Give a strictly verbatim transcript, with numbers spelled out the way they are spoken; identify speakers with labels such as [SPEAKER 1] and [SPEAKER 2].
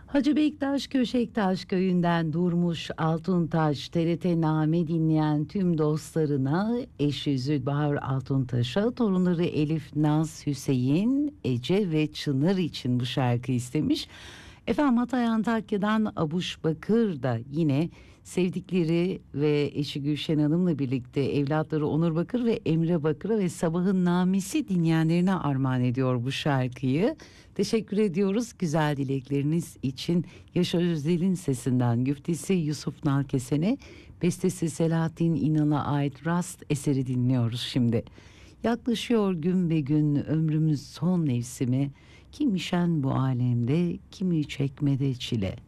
[SPEAKER 1] Hacı Bektaş Köşektaş köyünden Durmuş Altuntaş T R T Name dinleyen tüm dostlarına, eşi Zülbahar Altuntaş'a, torunları Elif, Naz, Hüseyin, Ece ve Çınar için bu şarkı istemiş. Efendim, Hatay Antakya'dan Abuş Bakır da yine sevdikleri ve eşi Gülşen Hanım'la birlikte evlatları Onur Bakır ve Emre Bakır'a ve Sabahın Namesi dinleyenlerine armağan ediyor bu şarkıyı. Teşekkür ediyoruz güzel dilekleriniz için. Yaşar Özel'in sesinden güftesi Yusuf Nalkesen'e, bestesi Selahattin İnan'a ait Rast eseri dinliyoruz şimdi. Yaklaşıyor gün be gün ömrümüz son mevsimi, kimi şen bu alemde, kimi çekmede çile.